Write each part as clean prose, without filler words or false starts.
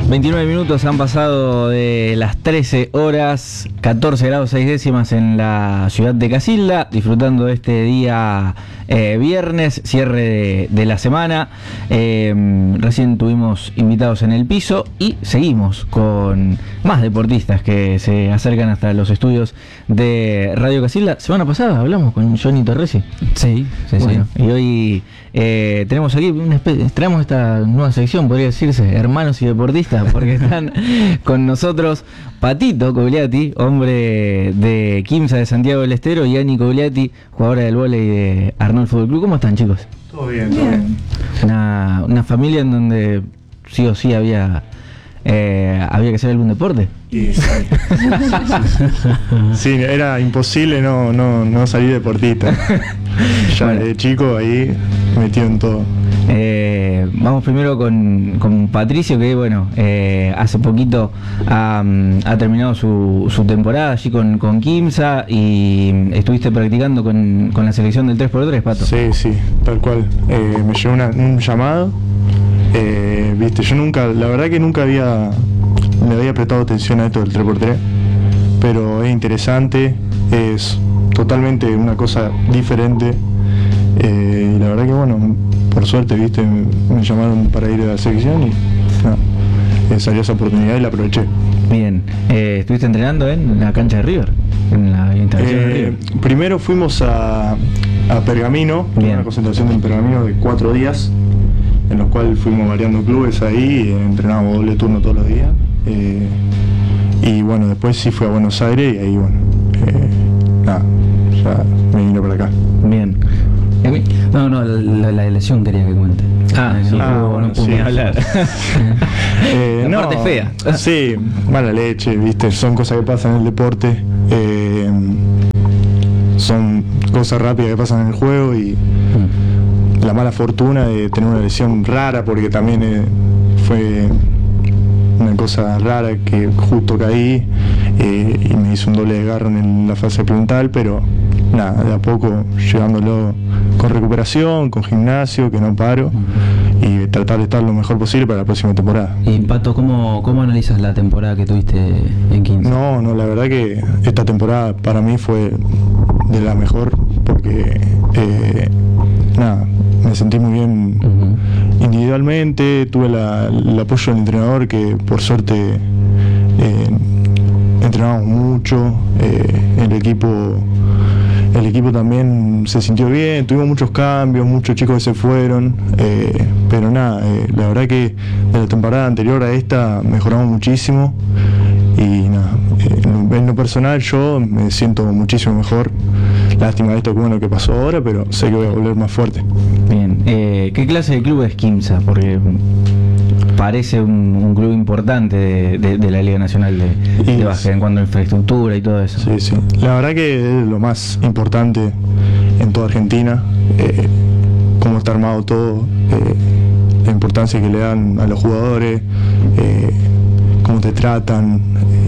29 minutos han pasado de las 13 horas, 14 grados 6 décimas en la ciudad de Casilda, disfrutando de este día viernes, cierre de la semana. Recién tuvimos invitados en el piso y seguimos con más deportistas que se acercan hasta los estudios de Radio Casilda. Semana pasada hablamos con Johnny Torresi. Sí. Y hoy tenemos aquí traemos esta nueva sección, podría decirse, hermanos y deportistas, porque están con nosotros Patito Cogliati, hombre de Quimsa de Santiago del Estero, y Ani Cogliati, jugadora del vóley de Arnold Fútbol Club. ¿Cómo están, chicos? Todo bien, todo bien. Una familia en donde sí o sí había que hacer algún deporte. Sí, era imposible no salir deportista. Ya Bueno. de chico ahí metido en todo. Vamos primero con Patricio, que bueno, hace poquito ha terminado su temporada allí con Quimsa, y estuviste practicando con la selección del 3x3, Pato. Sí, tal cual. Me llegó un llamado. Viste, yo la verdad que nunca le había prestado atención a esto del 3x3, pero es interesante, es totalmente una cosa diferente, y la verdad que bueno, por suerte, viste, me llamaron para ir a la selección y salió esa oportunidad y la aproveché. Bien, ¿estuviste entrenando en la cancha de River? En la instalación de River. Primero fuimos a Pergamino, una concentración en Pergamino de 4 días, en los cuales fuimos variando clubes ahí, entrenábamos doble turno todos los días, y bueno, después sí fui a Buenos Aires y ahí bueno, ya me vine para acá. Bien. No, la lesión quería que cuente. No pude hablar. La parte fea. Sí, mala leche, viste, son cosas que pasan en el deporte, son cosas rápidas que pasan en el juego, y la mala fortuna de tener una lesión rara, porque también fue una cosa rara que justo caí, y me hizo un doble desgarro en la fase plantar, pero nada, de a poco llevándolo con recuperación, con gimnasio, que no paro, y tratar de estar lo mejor posible para la próxima temporada. Y Pato, ¿cómo analizas la temporada que tuviste en Quimsa? No, la verdad que esta temporada para mí fue de la mejor, porque me sentí muy bien individualmente, tuve el apoyo del entrenador, que por suerte entrenamos mucho, el equipo también se sintió bien, tuvimos muchos cambios, muchos chicos que se fueron, pero la verdad que de la temporada anterior a esta mejoramos muchísimo, y en lo personal yo me siento muchísimo mejor. Lástima de esto que pasó ahora, pero sé que voy a volver más fuerte. Bien, ¿qué clase de club es Quimsa? Porque parece un club importante de la Liga Nacional de Básquet en cuanto a infraestructura y todo eso. Sí. La verdad que es lo más importante en toda Argentina, cómo está armado todo, la importancia que le dan a los jugadores, cómo te tratan,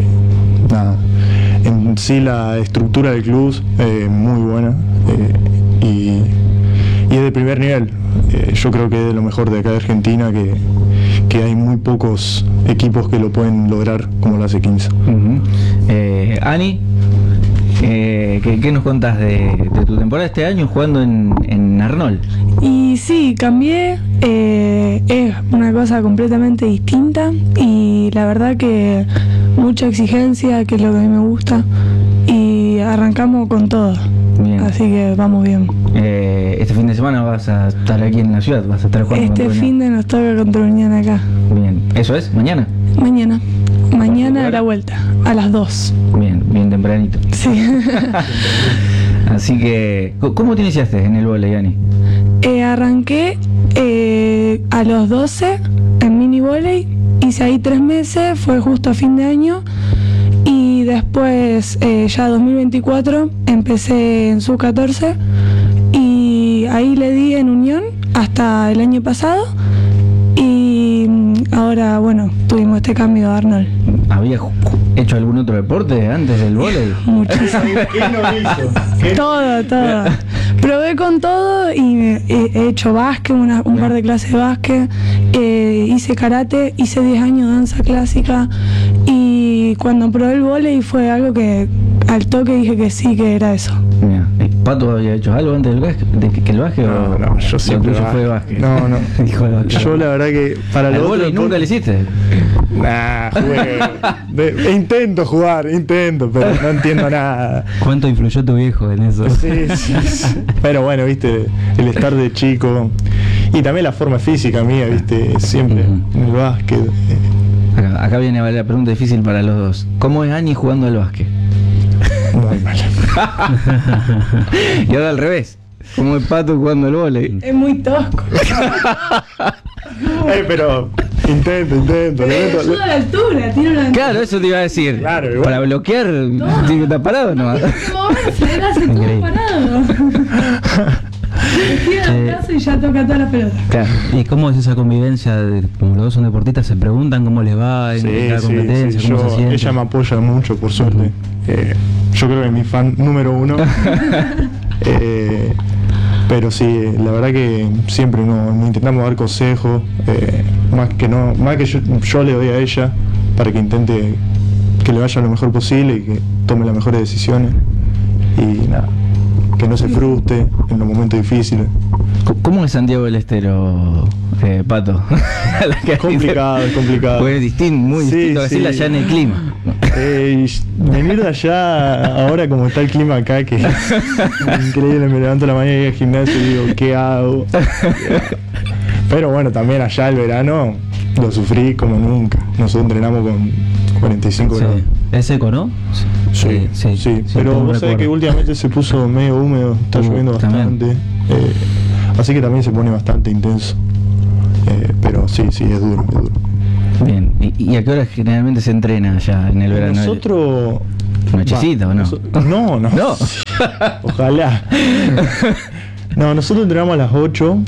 En sí la estructura del club es muy buena, y es de primer nivel. Yo creo que es de lo mejor de acá de Argentina, que hay muy pocos equipos que lo pueden lograr como lo hace Quimsa. Ani, ¿qué nos contás de tu temporada este año jugando en Arnold? Y sí, cambié, es una cosa completamente distinta, y la verdad que mucha exigencia, que es lo que a mí me gusta, y arrancamos con todo. Bien. Así que vamos bien. Este fin de semana vas a estar aquí en la ciudad, vas a estar jugando Este contra fin de nos toca contra Unión acá. Bien, ¿eso es? ¿Mañana? Mañana a la vuelta, a las 2. Bien tempranito. Sí. Así que, ¿cómo te iniciaste en el vóley, Ani? Arranqué a los 12 en mini vóley, hice ahí 3 meses, fue justo a fin de año, y después ya 2024 empecé en sub-14, y ahí le di en Unión hasta el año pasado, y ahora bueno, tuvimos este cambio a Arnold. ¿Habías hecho algún otro deporte antes del vóley? Muchísimo. ¿Qué no hizo? Todo. Probé con todo y he hecho básquet, un par de clases de básquet, hice karate, hice 10 años de danza clásica y cuando probé el vóley fue algo que al toque dije que sí, que era eso. Mira, ¿Pato había hecho algo antes del básquet, que el básquet? No, yo siempre fue básquet. No. Dijo el básquet. Yo la verdad que para ¿Al lo vóley otro... nunca le hiciste? Nah, jugué. Intento jugar, pero no entiendo nada. ¿Cuánto influyó tu viejo en eso? Sí. Pero bueno, viste, el estar de chico y también la forma física mía, viste, siempre en el básquet. Acá viene la pregunta difícil para los dos. ¿Cómo es Ani jugando al básquet? Muy mal. Y ahora al revés. ¿Cómo es Pato jugando al vóley? Es muy tosco. Pero intento. Ayuda a la altura, tiene una... Claro, eso te iba a decir. Claro, igual. Para bloquear, tiene que estar parado nomás. moverse, él hace todo parado. Se tira el brazo y ya toca todas las pelotas. Claro. ¿Y cómo es esa convivencia? Como los dos son deportistas, se preguntan cómo les va en cada competencia, cómo se sienten. Ella me apoya mucho, por suerte. Yo creo que es mi fan número 1. Pero sí, la verdad que siempre nos intentamos dar consejos, más que yo le doy a ella para que intente que le vaya lo mejor posible y que tome las mejores decisiones y nada, que no se frustre en los momentos difíciles. ¿Cómo es Santiago del Estero, Pato? Es complicado. Pues es muy distinto a decirlo allá en el clima. Venir de allá, ahora como está el clima acá, que es increíble, me levanto a la mañana y voy al gimnasio y digo, ¿qué hago? Pero bueno, también allá el verano lo sufrí como nunca. Nosotros entrenamos con 45 grados. Es seco, ¿no? Sí. Pero vos sabés que últimamente se puso medio húmedo, está lloviendo bastante. Así que también se pone bastante intenso. Pero sí, es duro. Bien, ¿y a qué hora generalmente se entrena allá en el verano? Nosotros... ¿Nochecita o no? No. Ojalá. No, nosotros entrenamos a las 8.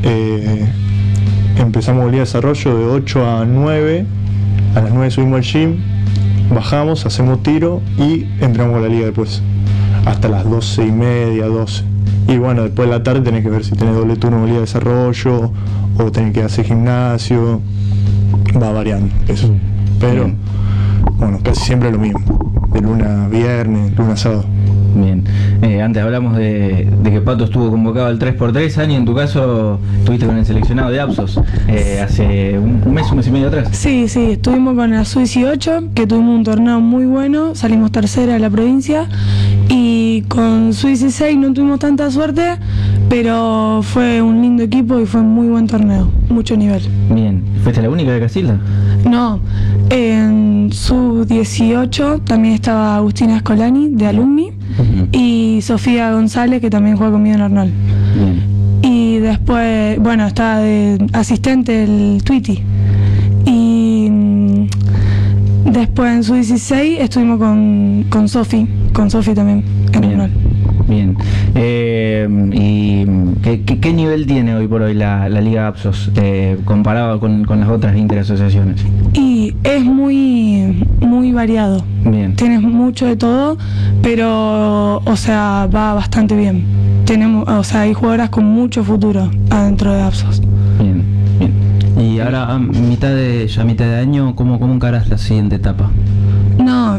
Empezamos el día de desarrollo de 8 a 9. A las 9 subimos al gym, bajamos, hacemos tiro y entramos a la liga después. Hasta las 12:30, 12. Y bueno, después de la tarde tenés que ver si tenés doble turno en el día de desarrollo o tenés que hacer gimnasio. Va variando eso. Pero bueno, casi siempre lo mismo. De lunes a viernes, lunes a sábado. Bien. Antes hablamos de que Pato estuvo convocado al 3x3. Ani, en tu caso, estuviste con el seleccionado de Apsos hace un mes y medio atrás. Sí, estuvimos con la Sub-18, que tuvimos un torneo muy bueno, salimos tercera de la provincia, y con Sub-16 no tuvimos tanta suerte, pero fue un lindo equipo y fue un muy buen torneo, mucho nivel. Bien. ¿Fuiste la única de Casilda? No, en Sub-18 también estaba Agustina Escolani, de Alumni, y Sofía González, que también juega conmigo en Arnold. Bien. Y después, bueno, estaba de asistente el Twitty. Y después en Sub-16 estuvimos con Sofi también en Arnold. Bien. ¿Y qué nivel tiene hoy por hoy la Liga Apsos comparado con las otras interesasociaciones? Y es muy variado. Bien. Tienes mucho de todo, pero, o sea, va bastante bien. Hay jugadoras con mucho futuro adentro de Apsos. Bien. Y ahora, a mitad de año, ¿cómo encarás la siguiente etapa? No,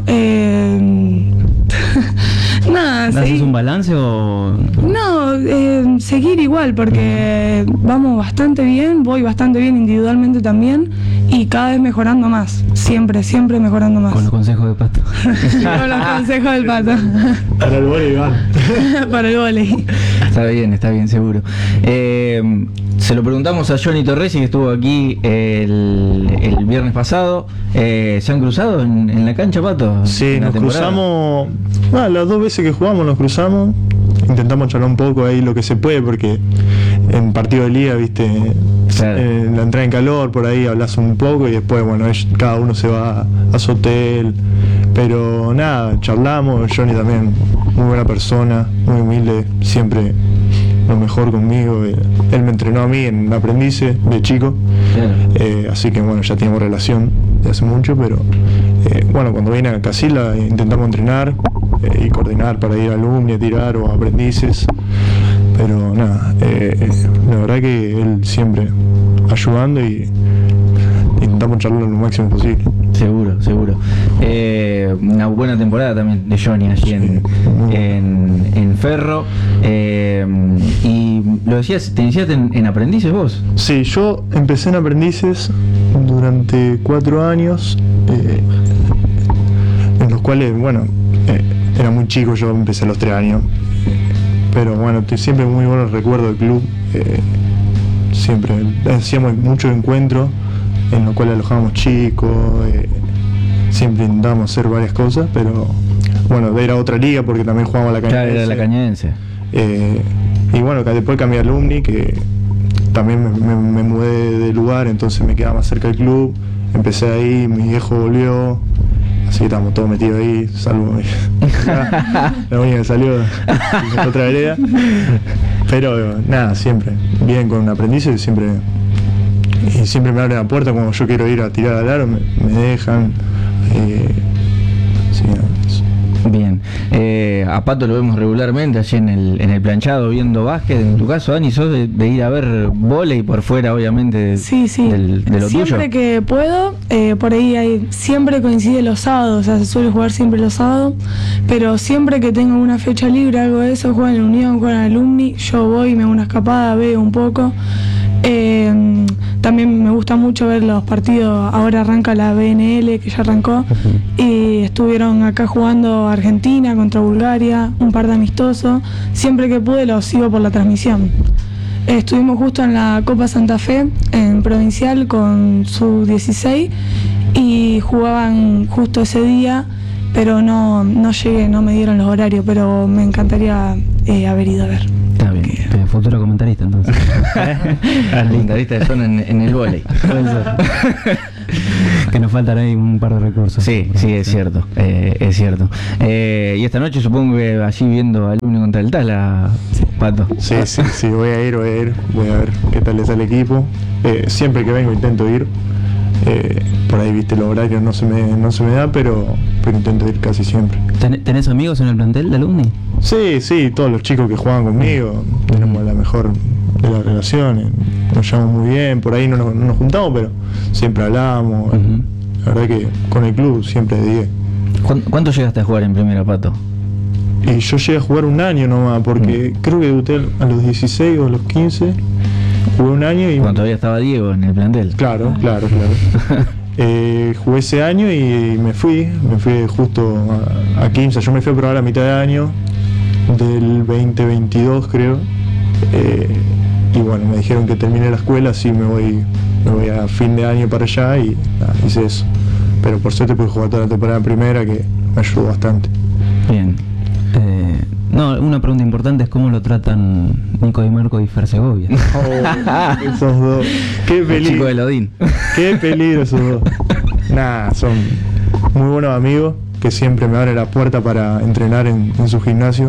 nada, ¿Haces un balance o...? No, seguir igual, porque vamos bastante bien, voy bastante bien individualmente también, y cada vez mejorando más, siempre mejorando más. Con los consejos de Pato. Con los consejos del Pato. Para el vóley, Iván. Para el vóley. Está bien, seguro. Se lo preguntamos a Johnny Torresi, que estuvo aquí el viernes pasado. ¿Se han cruzado en la cancha, Pato? Sí, nos cruzamos. Las 2 veces que jugamos nos cruzamos. Intentamos charlar un poco ahí lo que se puede, porque en partido de liga, viste, claro. La entrada en calor, por ahí hablas un poco y después, bueno, cada uno se va a su hotel. Pero nada, charlamos. Johnny también, muy buena persona, muy humilde, siempre lo mejor conmigo. Él me entrenó a mí en aprendices de chico, claro. Así que bueno, ya teníamos relación de hace mucho, pero bueno, cuando viene a Casilda intentamos entrenar y coordinar para ir a alumni, a tirar o a aprendices. Pero nada, la verdad que él siempre ayudando y intentamos charlar lo máximo posible. Seguro, seguro. Una buena temporada también de Johnny allí en Ferro. Y lo decías, te iniciaste en aprendices vos. Sí, yo empecé en aprendices durante 4 años, en los cuales, bueno, era muy chico, yo empecé a los 3 años. Pero bueno, siempre muy buenos recuerdos del club. Siempre hacíamos muchos encuentros en los cuales alojábamos chicos, siempre intentábamos hacer varias cosas, pero bueno, era otra liga porque también jugábamos la Cañadense. Claro, era la Cañadense. Y bueno, después cambié a Alumni, que también me mudé de lugar, entonces me quedaba más cerca del club, empecé ahí, mi viejo volvió, así que estamos todos metidos ahí, salvo la única que salió de otra vereda. Pero nada, siempre bien con un aprendiz y siempre me abren la puerta cuando yo quiero ir a tirar al aro, me dejan. Sí, bien. A Pato lo vemos regularmente allí en el planchado viendo básquet. En tu caso, Dani, sos de ir a ver vóley por fuera, obviamente, sí. de lo siempre tuyo. Que puedo, por ahí siempre coincide los sábados, o sea, se suele jugar siempre los sábados, pero siempre que tengo una fecha libre, algo de eso, juegan en Unión, juegan en Alumni, yo voy, me hago una escapada, veo un poco. También me gusta mucho ver los partidos. Ahora arranca la BNL, que ya arrancó, y estuvieron acá jugando Argentina contra Bulgaria, un par de amistosos. Siempre que pude los sigo por la transmisión. Estuvimos justo en la Copa Santa Fe, en Provincial, con su 16 y jugaban justo ese día, pero no llegué, no me dieron los horarios, pero me encantaría haber ido a ver. Está bien. Futuro comentarista, entonces. Comentarista de zona en el vóley. Que nos faltan ahí un par de recursos. Sí, es cierto, es cierto. Y esta noche supongo que allí viendo al Alumni contra el Tala, Pato. Sí, voy a ir, voy a ver qué tal le sale el equipo. Siempre que vengo intento ir. Por ahí, viste, los horarios no se me da, pero intento ir casi siempre. ¿Tenés amigos en el plantel de Alumni? Sí, todos los chicos que juegan conmigo tenemos la mejor de las relaciones, nos llevamos muy bien, por ahí no nos juntamos, pero siempre hablamos. La verdad que con el club siempre de 10. ¿Cuánto llegaste a jugar en primera, Pato? Y yo llegué a jugar un año nomás, porque creo que debuté a los 16 o a los 15, jugué un año y... Cuando todavía estaba Diego en el plantel. Claro. Jugué ese año y me fui justo a Quimsa. Yo me fui a probar a mitad de año del 2022, creo. Y bueno, me dijeron que terminé la escuela, así me voy a fin de año para allá y nada, hice eso. Pero por suerte pude jugar toda la temporada en primera, que me ayudó bastante. Bien. Una pregunta importante es cómo lo tratan Nico Di Marco y Fer Segovia. Esos dos. Qué peligro. Chico de Lodín. Qué peligro esos dos. Nada, son muy buenos amigos que siempre me abren la puerta para entrenar en su gimnasio.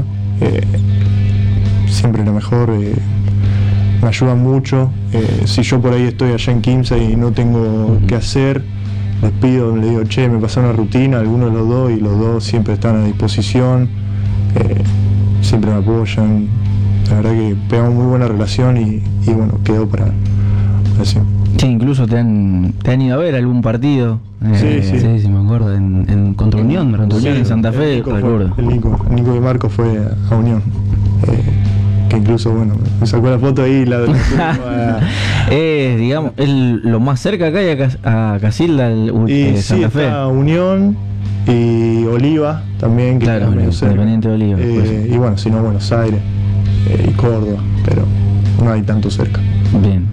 Siempre lo mejor. Me ayudan mucho. Si yo por ahí estoy allá en Quimsa y no tengo que hacer, les pido, les digo, che, me pasó una rutina, alguno de los dos, y los dos siempre están a disposición. Siempre me apoyan. La verdad que pegamos muy buena relación y bueno, quedó para así. Sí, incluso te han ido a ver algún partido. Sí, me acuerdo, contra Unión, en Santa Fe, recuerdo. El Nico de Marco fue a Unión. Que incluso, bueno, me sacó la foto ahí. Digamos, lo más cerca acá hay a Casilda, Santa Fe. Está Unión y Oliva también, que claro, Independiente de Oliva. Y bueno, si no, Buenos Aires y Córdoba, pero no hay tanto cerca. Bien.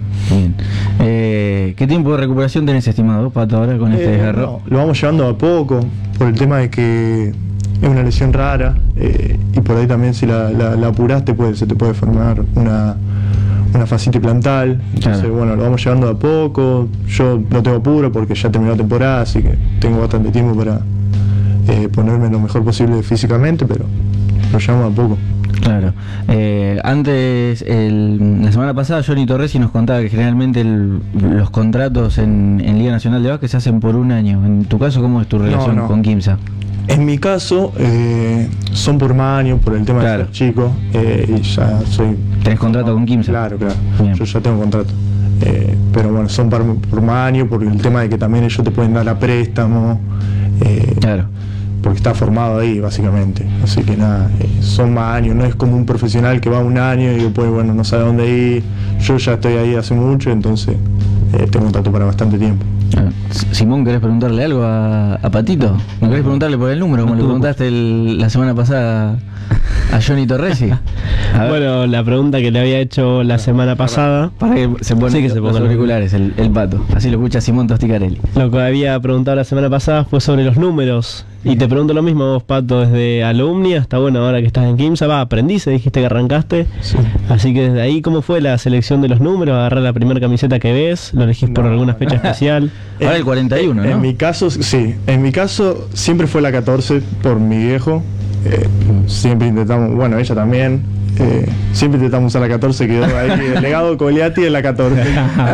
¿Qué tiempo de recuperación tenés estimado, Pato, ahora con este desgarro? No, lo vamos llevando a poco, por el tema de que es una lesión rara, y por ahí también si la apurás se te puede formar una fascitis plantal. Entonces, claro. Bueno, lo vamos llevando a poco. Yo no tengo apuro porque ya terminó la temporada, así que tengo bastante tiempo para ponerme lo mejor posible físicamente, pero lo llevamos a poco. Claro. Antes, la semana pasada, Johnny Torresi nos contaba que generalmente los contratos en Liga Nacional de Básquet se hacen por un año. En tu caso, ¿cómo es tu relación con Quimsa? En mi caso, son por año, por el tema Claro. de ser chico, y ya soy... ¿Tenés contrato con Quimsa? Claro, claro. Bien. Yo ya tengo contrato. Pero bueno, son por año, por el tema de que también ellos te pueden dar a préstamo. Claro. Porque está formado ahí, básicamente. Así que nada, son más años, no es como un profesional que va un año y después, bueno, no sabe dónde ir. Yo ya estoy ahí hace mucho, entonces tengo contrato para bastante tiempo. Simón, ¿querés preguntarle algo a Patito? ¿No querés preguntarle por el número, como le preguntaste la semana pasada a Johnny Torresi? A ver, Bueno, la pregunta que le había hecho la semana pasada, para que se pone Sí, que se los ponga los auriculares, el Pato. Así lo escucha Simón Tosticarelli. lo que había preguntado la semana pasada fue sobre los números. Y te pregunto lo mismo vos, Pato, desde alumni hasta, bueno, ahora que estás en Quimsa, aprendiste, dijiste que arrancaste. Sí. Así que desde ahí, ¿cómo fue la selección de los números? ¿Agarrar la primera camiseta que ves? ¿Lo elegís por No, alguna fecha especial? Ahora el 41, ¿no? En mi caso, sí. En mi caso, siempre fue la 14 por mi viejo. Siempre intentamos, bueno, ella también. Siempre intentamos usar la 14, quedó ahí. El legado Cogliatti en la 14.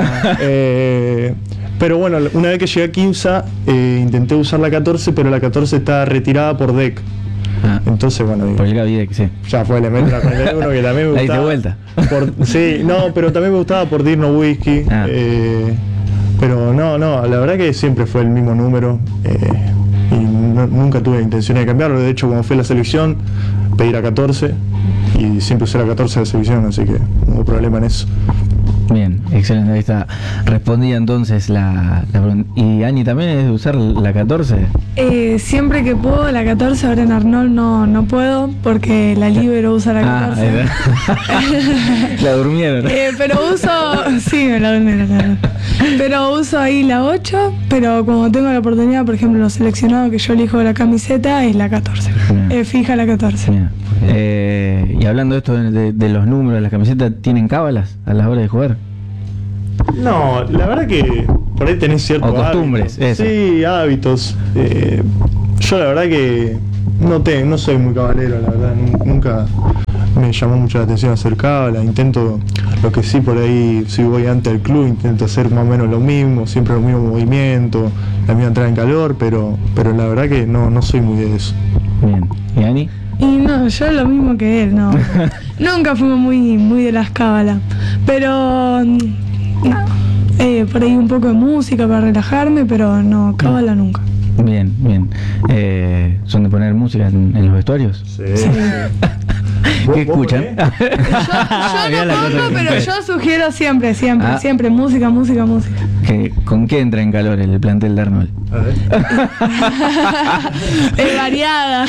Pero bueno, una vez que llegué a Quimsa, intenté usar la 14, pero la 14 está retirada por DEC. Ah, Entonces, bueno, digo, por el Gavidec, sí. ya fue, le meto la 41 que también me La diste gustaba. vuelta. Sí, no, pero también me gustaba por Dirno Whisky. Ah. Pero no, la verdad que siempre fue el mismo número. Y nunca tuve intención de cambiarlo. De hecho, cuando fui a la selección, pedí la 14 y siempre usé la 14 de la selección, así que no hubo problema en eso. Bien, excelente. Ahí está. Respondía entonces la pregunta. ¿Y Ani también es de usar la 14? Siempre que puedo, la 14, ahora en Arnold no puedo porque la Libero usa la 14. ahí va. La durmieron. Pero uso, sí, me la durmieron, claro. Pero uso ahí la 8, pero cuando tengo la oportunidad, por ejemplo, los seleccionados que yo elijo la camiseta es la 14. Bien. Fija la 14. Bien. Y hablando de esto de los números de las camisetas, ¿tienen cábalas a la hora de jugar? No, la verdad que por ahí tenés ciertos O costumbres, hábitos. eso. Sí, hábitos. Yo la verdad que no soy muy caballero, la verdad. Nunca me llamó mucho la atención hacer cábala. Intento, lo que sí por ahí, si voy antes del club, intento hacer más o menos lo mismo, siempre el mismo movimiento, la misma entrada en calor, pero la verdad que no soy muy de eso. Bien. ¿Y Ani? Y no, yo lo mismo que él, no. Nunca fuimos muy de las cábalas. Pero, no. Por ahí un poco de música para relajarme, pero no, cábala nunca. Bien, bien. ¿Son de poner música en los vestuarios? Sí. ¿Qué escuchan? Yo no pongo, pero yo sugiero siempre, Ah. siempre, música. ¿Con qué entra en calor el plantel de Arnold? A ver. Es variada.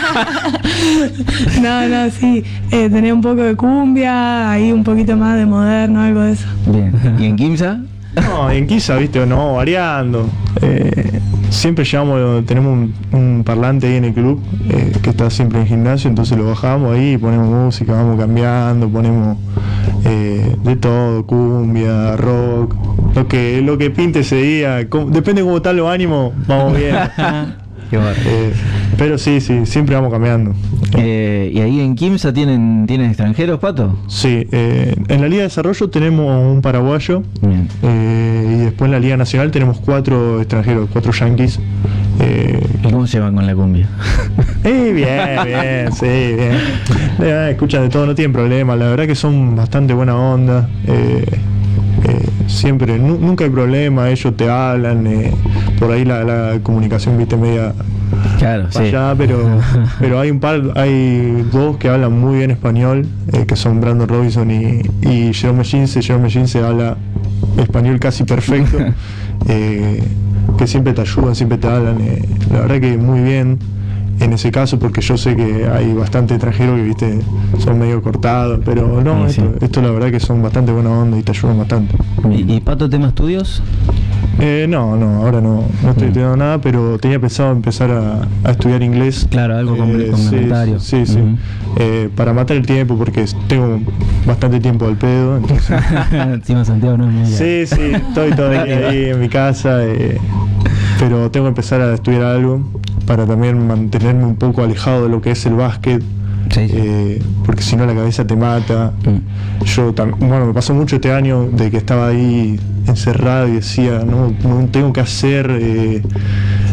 No, sí. Tener un poco de cumbia, ahí un poquito más de moderno, algo de eso. Bien. ¿Y en Quimsa? No, en Quimsa, viste, no, variando. Siempre tenemos un parlante ahí en el club que está siempre en el gimnasio, entonces lo bajamos ahí, ponemos música, vamos cambiando, ponemos de todo, cumbia, rock, lo que pinte ese día, depende de cómo están los ánimos, vamos bien. Qué bárbaro. Pero sí, siempre vamos cambiando. ¿Y ahí en Quimsa tienen extranjeros, Pato? Sí, en la Liga de Desarrollo tenemos un paraguayo. Bien. Y después en la Liga Nacional tenemos 4 extranjeros, 4 yanquis. ¿Y cómo se van con la cumbia? Bien, sí, bien. Escuchan de todo, no tienen problema. La verdad que son bastante buena onda. Siempre, nunca hay problema, ellos te hablan. Por ahí la comunicación, viste, media Claro, para sí. allá, pero hay 2 que hablan muy bien español, que son Brandon Robinson y Jerome Gince. Jerome Gince habla español casi perfecto, que siempre te ayudan, siempre te hablan. La verdad que muy bien en ese caso, porque yo sé que hay bastante extranjeros que, viste, son medio cortados, pero no, Sí, esto la verdad que son bastante buena onda y te ayudan bastante. ¿Y Pato, tema estudios? No, ahora no estoy estudiando nada, pero tenía pensado empezar a estudiar inglés. Claro, algo complementario. Sí. Ujú. Para matar el tiempo, porque tengo bastante tiempo al pedo. Entonces, Encima Santiago no es muy sí, estoy todo el día ahí en mi casa, pero tengo que empezar a estudiar algo para también mantenerme un poco alejado de lo que es el básquet. Sí, sí. Porque si no la cabeza te mata. Bueno, me pasó mucho este año de que estaba ahí encerrado y decía, no tengo que hacer,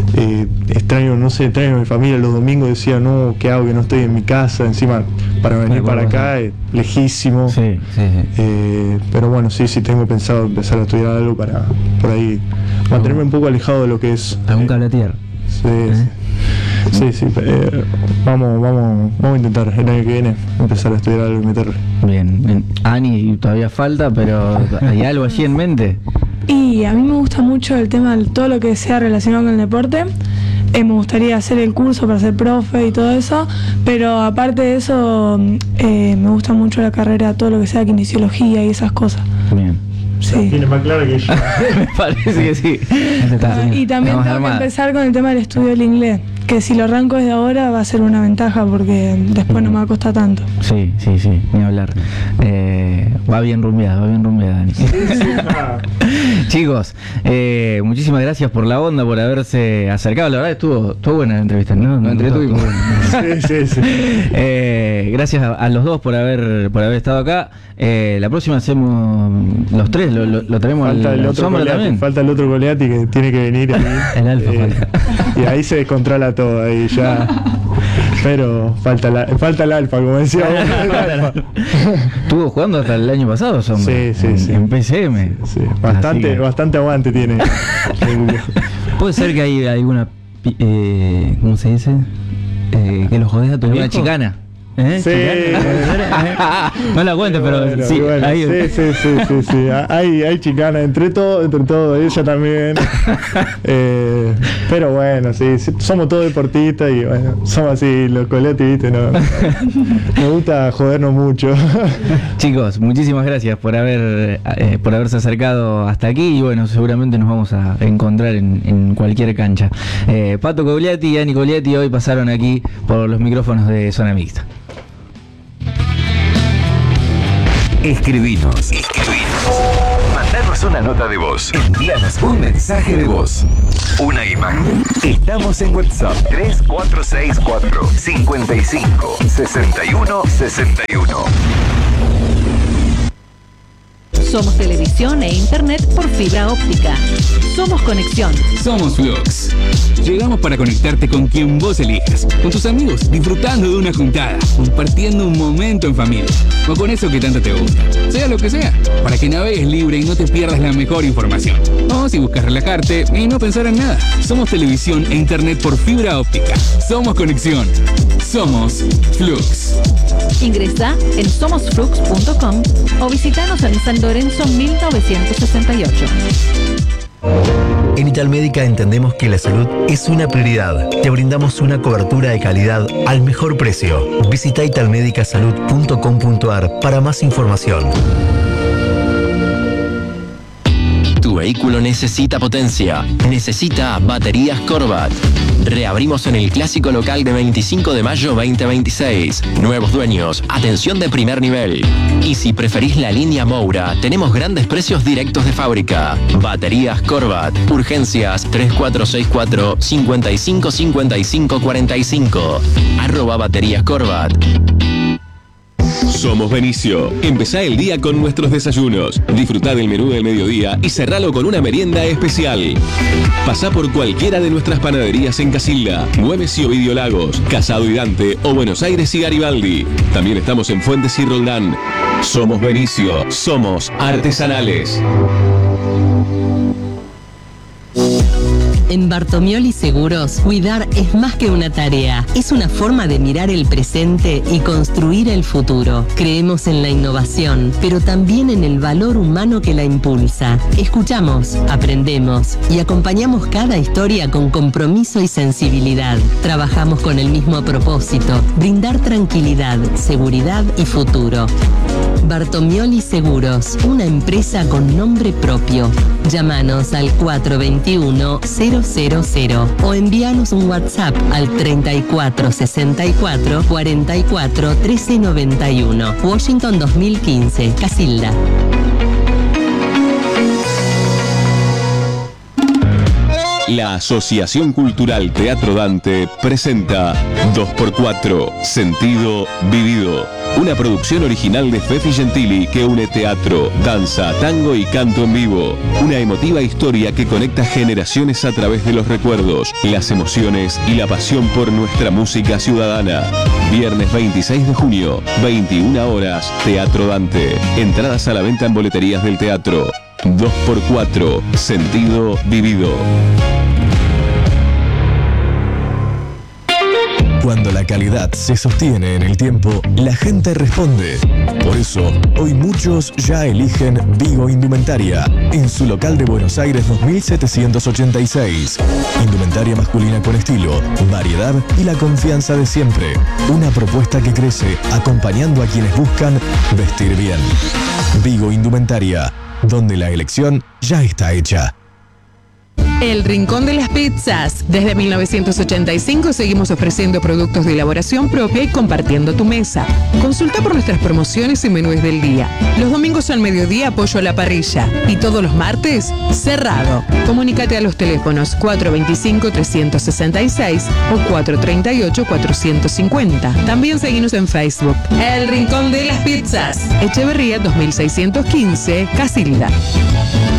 extraño a mi familia. Los domingos decía, no, ¿qué hago que no estoy en mi casa? Encima, para venir para acá es lejísimo. Sí. Pero bueno, sí, tengo pensado empezar a estudiar algo para por ahí mantenerme un poco alejado de lo que es ¿Algún cable a tierra? Sí, vamos a intentar el año que viene empezar a estudiar algo y meterle. Bien. Ani, todavía falta, pero ¿hay algo allí en mente? Y a mí me gusta mucho el tema de todo lo que sea relacionado con el deporte. Me gustaría hacer el curso para ser profe y todo eso, pero aparte de eso, me gusta mucho la carrera, todo lo que sea kinesiología y esas cosas. Bien. Sí. Tiene más claro que yo. Me parece que sí. Y también Vamos tengo que armada. empezar con el tema del estudio del inglés, que si lo arranco desde ahora va a ser una ventaja porque después no me va a costar tanto. Sí, ni hablar. Va bien rumbeada, Dani. Chicos, muchísimas gracias por la onda, por haberse acercado. La verdad estuvo buena la entrevista, ¿no? Nos entretuvimos. Sí. Gracias a los dos por haber estado acá. La próxima hacemos los tres, lo traemos Falta el al otro sombra Coleati, también. falta el otro Coleati que tiene que venir ahí. El alfa falta. Y ahí se descontrola todo, ahí ya. Pero falta el alfa, como decía vos. Estuvo jugando hasta el año pasado, sombra. Sí. En PCM. Sí, Así que- bastante aguante tiene. Puede ser que hay alguna, ¿cómo se dice? Que lo jodés a tu ¿Alguna viejo. chicana? Sí. No la cuentes, pero Bueno, sí, bueno, ahí. sí. Hay chicana entre todo, ella también. Pero bueno, sí, somos todos deportistas y bueno, somos así los Coletti, ¿viste? No, nos gusta jodernos mucho. Chicos, muchísimas gracias por haberse acercado hasta aquí y bueno, seguramente nos vamos a encontrar en cualquier cancha. Pato Cogliati y Ani Cogliati hoy pasaron aquí por los micrófonos de Zona Mixta. Escribinos. Mandanos una nota de voz. Envíanos un mensaje de voz. Una imagen. Estamos en WhatsApp 3464 55 61 61. Somos televisión e internet por fibra óptica. Somos conexión. Somos Flux. Llegamos para conectarte con quien vos elijas, con tus amigos, disfrutando de una juntada, compartiendo un momento en familia, o con eso que tanto te gusta, sea lo que sea, para que navegues libre y no te pierdas la mejor información. O si buscas relajarte y no pensar en nada, somos televisión e internet por fibra óptica. Somos conexión. Somos Flux. Ingresa en somosflux.com o visitanos en San Lorenzo 1968. En Italmédica entendemos que la salud es una prioridad. Te brindamos una cobertura de calidad al mejor precio. Visita italmedicasalud.com.ar para más información. Tu vehículo necesita potencia, necesita baterías Corvat. Reabrimos en el clásico local de 25 de mayo 2026. Nuevos dueños, atención de primer nivel. Y si preferís la línea Moura, tenemos grandes precios directos de fábrica. Baterías Corvat. Urgencias 3464 55 55 45. @baterías Corvat. Somos Benicio. Empezá el día con nuestros desayunos. Disfrutá del menú del mediodía y cerralo con una merienda especial. Pasá por cualquiera de nuestras panaderías en Casilda, Güemes y Ovidio Lagos, Casado y Dante o Buenos Aires y Garibaldi. También estamos en Fuentes y Roldán. Somos Benicio. Somos artesanales. En Bartomioli Seguros, cuidar es más que una tarea, es una forma de mirar el presente y construir el futuro. Creemos en la innovación, pero también en el valor humano que la impulsa. Escuchamos, aprendemos y acompañamos cada historia con compromiso y sensibilidad. Trabajamos con el mismo propósito, brindar tranquilidad, seguridad y futuro. Bartomioli Seguros, una empresa con nombre propio. Llámanos al 421-000 o envíanos un WhatsApp al 3464 44 1391. Washington 2015, Casilda. La Asociación Cultural Teatro Dante presenta 2x4 Sentido Vivido. una producción original de Fefi Gentili que une teatro, danza, tango y canto en vivo. Una emotiva historia que conecta generaciones a través de los recuerdos, las emociones y la pasión por nuestra música ciudadana. Viernes 26 de junio, 21 horas, Teatro Dante. Entradas a la venta en boleterías del teatro. 2x4, sentido vivido. Cuando la calidad se sostiene en el tiempo, la gente responde. Por eso, hoy muchos ya eligen Vigo Indumentaria, en su local de Buenos Aires 2786. Indumentaria masculina con estilo, variedad y la confianza de siempre. Una propuesta que crece acompañando a quienes buscan vestir bien. Vigo Indumentaria, donde la elección ya está hecha. El Rincón de las Pizzas. Desde 1985 seguimos ofreciendo productos de elaboración propia y compartiendo tu mesa. Consulta por nuestras promociones y menús del día. Los domingos al mediodía pollo a la parrilla y todos los martes cerrado. Comunícate a los teléfonos 425-366 o 438-450. También seguimos en Facebook. El Rincón de las Pizzas. Echeverría 2615, Casilda.